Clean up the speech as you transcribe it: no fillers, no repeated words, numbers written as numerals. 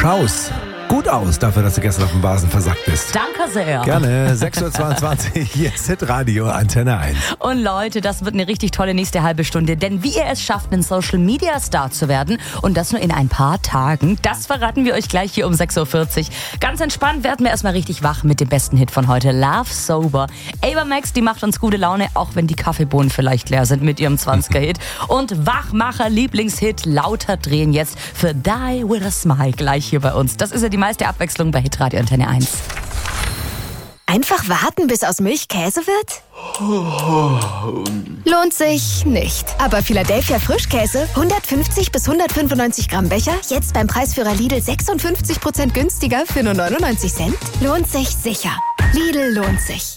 schaust gut aus, dafür, dass du gestern auf dem Basen versackt bist. Danke sehr. Gerne. 6.22 Uhr, hier ist Hitradio Antenne 1. Und Leute, das wird eine richtig tolle nächste halbe Stunde. Denn wie ihr es schafft, ein Social-Media-Star zu werden und das nur in ein paar Tagen, das verraten wir euch gleich hier um 6.40 Uhr. Ganz entspannt werden wir erstmal richtig wach mit dem besten Hit von heute, Love Sober. Ava Max, die macht uns gute Laune, auch wenn die Kaffeebohnen vielleicht leer sind mit ihrem 20er-Hit. Und Wachmacher-Lieblingshit Lauter drehen jetzt für Die With A Smile gleich hier bei uns. Das ist ja die meiste Abwechslung bei Hitradio Antenne 1. Einfach warten, bis aus Milch Käse wird? Lohnt sich nicht. Aber Philadelphia Frischkäse, 150 bis 195 Gramm Becher, jetzt beim Preisführer Lidl 56% günstiger für nur 99 Cent? Lohnt sich sicher. Lidl lohnt sich.